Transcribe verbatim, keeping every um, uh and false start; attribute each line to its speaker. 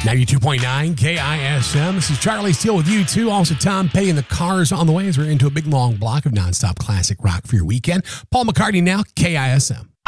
Speaker 1: ninety-two point nine K I S M. This is Charlie Steele with you too. Also, Tom Petty and the Cars on the way as we're into a big long block of nonstop classic rock for your weekend. Paul McCartney now, K I S M.